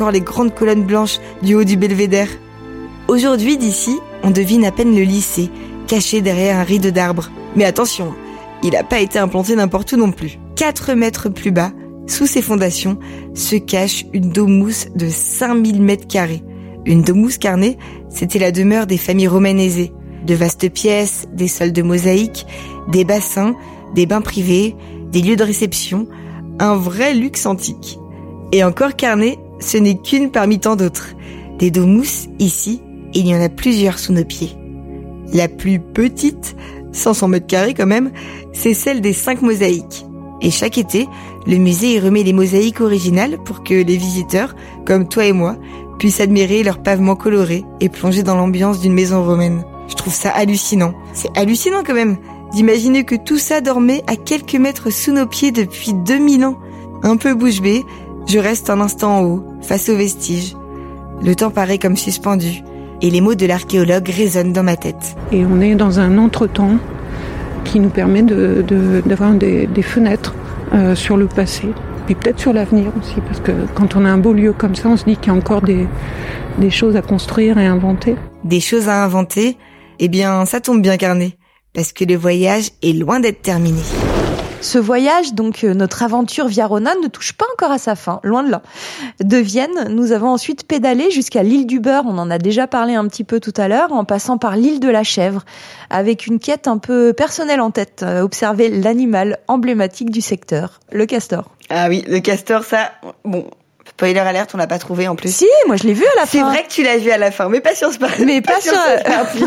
Voir les grandes colonnes blanches du haut du belvédère. Aujourd'hui, d'ici, on devine à peine le lycée, caché derrière un rideau d'arbres. Mais attention, il n'a pas été implanté n'importe où non plus. 4 mètres plus bas, sous ses fondations, se cache une domus de 5000 mètres carrés. Une domus carnée, c'était la demeure des familles romaines aisées. De vastes pièces, des sols de mosaïque, des bassins, des bains privés, des lieux de réception, un vrai luxe antique. Et encore carnet, ce n'est qu'une parmi tant d'autres. Des domus, ici, il y en a plusieurs sous nos pieds. La plus petite, 500 mètres carrés quand même, c'est celle des 5 mosaïques. Et chaque été, le musée y remet les mosaïques originales pour que les visiteurs, comme toi et moi, puissent admirer leurs pavements colorés et plonger dans l'ambiance d'une maison romaine. Je trouve ça hallucinant. C'est hallucinant quand même d'imaginer que tout ça dormait à quelques mètres sous nos pieds depuis 2000 ans. Un peu bouche bée, je reste un instant en haut, face aux vestiges. Le temps paraît comme suspendu, et les mots de l'archéologue résonnent dans ma tête. Et on est dans un entretemps qui nous permet d'avoir des fenêtres sur le passé, puis peut-être sur l'avenir aussi, parce que quand on a un beau lieu comme ça, on se dit qu'il y a encore des choses à construire et à inventer. Des choses à inventer? Eh bien, ça tombe bien, Carnet, parce que le voyage est loin d'être terminé. Ce voyage, donc notre aventure via Rona, ne touche pas encore à sa fin, loin de là. De Vienne, nous avons ensuite pédalé jusqu'à l'île du Beurre, on en a déjà parlé un petit peu tout à l'heure, en passant par l'île de la Chèvre, avec une quête un peu personnelle en tête, observer l'animal emblématique du secteur, le castor. Ah oui, le castor, ça, bon... Spoiler alerte, on l'a pas trouvé en plus. Si, moi je l'ai vu à la fin. C'est vrai que tu l'as vu à la fin, mais pas sur ce parti. Mais pas sur cette partie.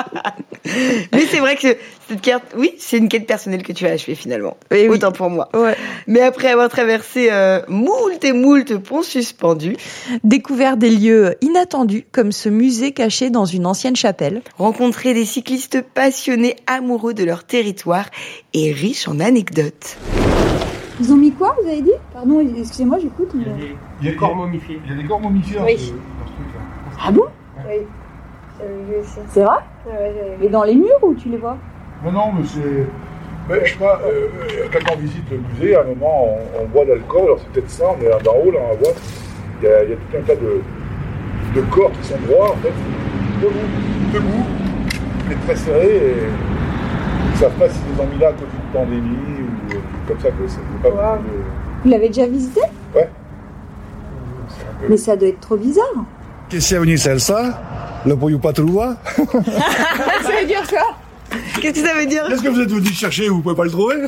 Mais c'est vrai que cette carte, oui, c'est une quête personnelle que tu as achevée finalement. Et autant oui. pour moi. Ouais. Mais après avoir traversé moult et moult ponts suspendus, découvert des lieux inattendus comme ce musée caché dans une ancienne chapelle, rencontré des cyclistes passionnés, amoureux de leur territoire et riches en anecdotes. Ils ont mis quoi, vous avez dit? Pardon, excusez-moi, j'écoute. Mais... Il y a des corps momifiés. Il y a des corps momifiés oui. dans ce truc-là. Ah bon? Ouais. Oui. C'est vrai? Mais dans les murs ou tu les vois? Non, mais c'est... Mais je sais pas, quand on visite le musée, à un moment, on boit de l'alcool, alors c'est peut-être ça, on est d'en haut, là, on va voir. Il y a tout un tas de corps qui sont droits, en fait, debout, mais très serrés, et ils ne savent pas s'ils les ont mis là à cause d'une pandémie, ou comme ça, que ça ne veut pas... Vous l'avez déjà visité? Ouais. Mais ça doit être trop bizarre. Qu'est-ce que c'est ça? Le pollo patrouille. Ça veut dire quoi? Qu'est-ce que ça veut dire? Est-ce que vous êtes venu chercher et vous pouvez pas le trouver?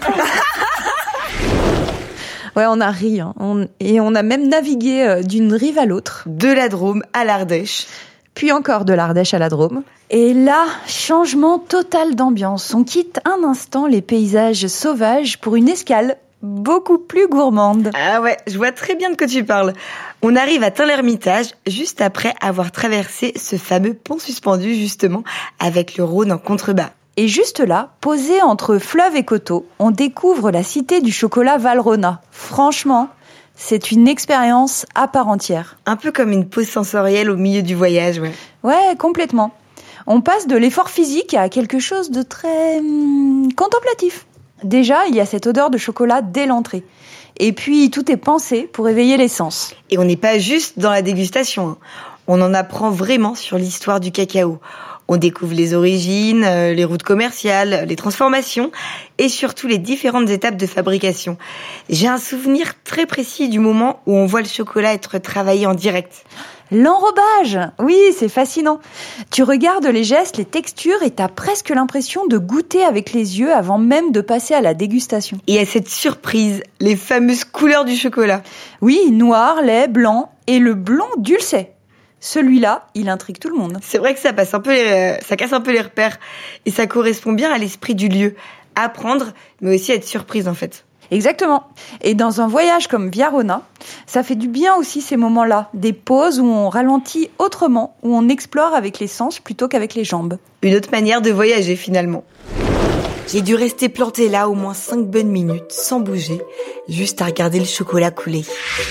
Ouais, on a ri, hein. Et on a même navigué d'une rive à l'autre. De la Drôme à l'Ardèche. Puis encore de l'Ardèche à la Drôme. Et là, changement total d'ambiance. On quitte un instant les paysages sauvages pour une escale beaucoup plus gourmande. Ah ouais, je vois très bien de quoi tu parles. On arrive à Tain-l'Hermitage juste après avoir traversé ce fameux pont suspendu justement avec le Rhône en contrebas. Et juste là, posé entre fleuve et coteau, on découvre la cité du chocolat Valrhona. Franchement, c'est une expérience à part entière. Un peu comme une pause sensorielle au milieu du voyage, ouais. Ouais, complètement. On passe de l'effort physique à quelque chose de très contemplatif. Déjà, il y a cette odeur de chocolat dès l'entrée. Et puis, tout est pensé pour éveiller les sens. Et on n'est pas juste dans la dégustation, hein. On en apprend vraiment sur l'histoire du cacao. On découvre les origines, les routes commerciales, les transformations et surtout les différentes étapes de fabrication. J'ai un souvenir très précis du moment où on voit le chocolat être travaillé en direct. L'enrobage, oui, c'est fascinant. Tu regardes les gestes, les textures et t'as presque l'impression de goûter avec les yeux avant même de passer à la dégustation. Et à cette surprise, les fameuses couleurs du chocolat. Oui, noir, lait, blanc et le blond dulcet. Celui-là, il intrigue tout le monde. C'est vrai que ça casse un peu les repères et ça correspond bien à l'esprit du lieu. Apprendre, mais aussi être surprise en fait. Exactement. Et dans un voyage comme Via Rona, ça fait du bien aussi ces moments-là, des pauses où on ralentit autrement, où on explore avec les sens plutôt qu'avec les jambes. Une autre manière de voyager finalement. J'ai dû rester plantée là au moins 5 bonnes minutes, sans bouger, juste à regarder le chocolat couler.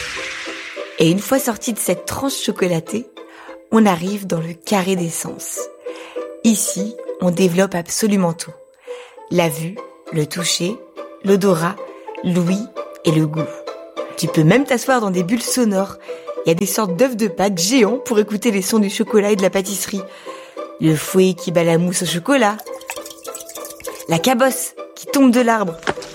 Et une fois sorti de cette tranche chocolatée, on arrive dans le carré des sens. Ici, on développe absolument tout. La vue, le toucher, l'odorat, l'ouïe et le goût. Tu peux même t'asseoir dans des bulles sonores Il y a des sortes d'œufs de Pâques géants pour écouter les sons du chocolat et de la pâtisserie. Le fouet qui bat la mousse au chocolat. La cabosse qui tombe de l'arbre.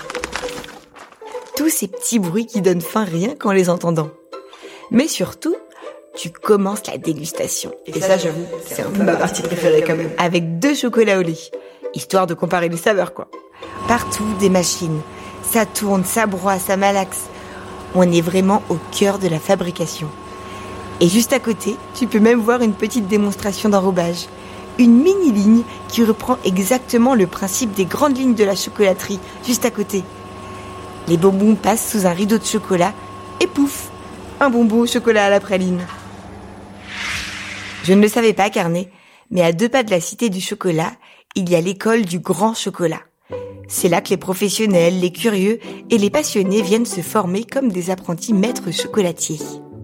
Tous ces petits bruits qui donnent faim rien qu'en les entendant. Mais surtout, tu commences la dégustation. Et ça, j'avoue, c'est un peu ma partie préférée quand même. Avec 2 chocolats au lait, histoire de comparer les saveurs, quoi. Partout, des machines. Ça tourne, ça broie, ça malaxe. On est vraiment au cœur de la fabrication. Et juste à côté, tu peux même voir une petite démonstration d'enrobage. Une mini-ligne qui reprend exactement le principe des grandes lignes de la chocolaterie, juste à côté. Les bonbons passent sous un rideau de chocolat et pouf, un bonbon au chocolat à la praline. Je ne le savais pas, Carnet, mais à 2 pas de la cité du chocolat, il y a l'école du grand chocolat. C'est là que les professionnels, les curieux et les passionnés viennent se former comme des apprentis maîtres chocolatiers.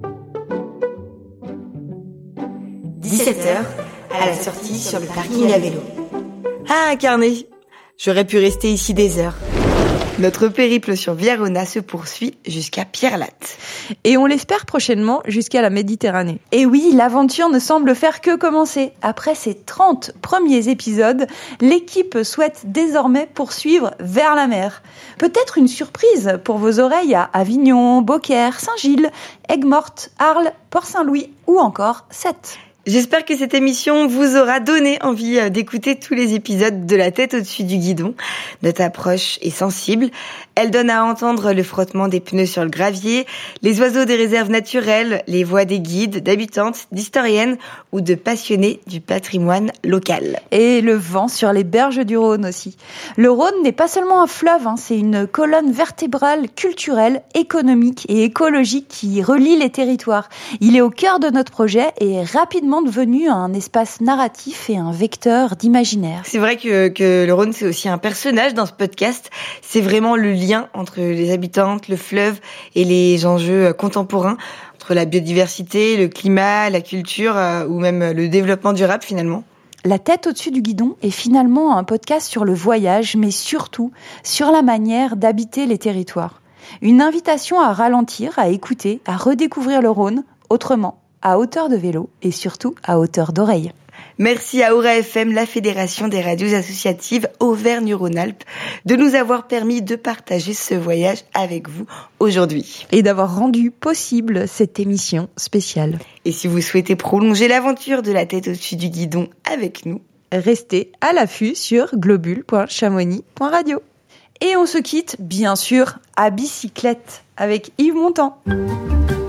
17h, à la sortie sur le parking à vélo. Ah, Carnet, j'aurais pu rester ici des heures. Notre périple sur Vierona se poursuit jusqu'à Pierre-Latte. Et on l'espère prochainement jusqu'à la Méditerranée. Et oui, l'aventure ne semble faire que commencer. Après ces 30 premiers épisodes, l'équipe souhaite désormais poursuivre vers la mer. Peut-être une surprise pour vos oreilles à Avignon, Beaucaire, Saint-Gilles, Aigues-Mortes, Arles, Port-Saint-Louis ou encore Sète. J'espère que cette émission vous aura donné envie d'écouter tous les épisodes de La tête au-dessus du guidon. Notre approche est sensible. Elle donne à entendre le frottement des pneus sur le gravier, les oiseaux des réserves naturelles, les voix des guides, d'habitantes, d'historiennes ou de passionnés du patrimoine local. Et le vent sur les berges du Rhône aussi. Le Rhône n'est pas seulement un fleuve, c'est une colonne vertébrale culturelle, économique et écologique qui relie les territoires. Il est au cœur de notre projet et est rapidement devenu un espace narratif et un vecteur d'imaginaire. C'est vrai que le Rhône, c'est aussi un personnage dans ce podcast. C'est vraiment le lien entre les habitantes, le fleuve et les enjeux contemporains, entre la biodiversité, le climat, la culture ou même le développement durable finalement. La tête au-dessus du guidon est finalement un podcast sur le voyage, mais surtout sur la manière d'habiter les territoires. Une invitation à ralentir, à écouter, à redécouvrir le Rhône autrement, à hauteur de vélo et surtout à hauteur d'oreille. Merci à Aura FM, la Fédération des radios associatives Auvergne-Rhône-Alpes, de nous avoir permis de partager ce voyage avec vous aujourd'hui. Et d'avoir rendu possible cette émission spéciale. Et si vous souhaitez prolonger l'aventure de La tête au-dessus du guidon avec nous, restez à l'affût sur globule.chamonix.radio. Et on se quitte, bien sûr, à bicyclette avec Yves Montand.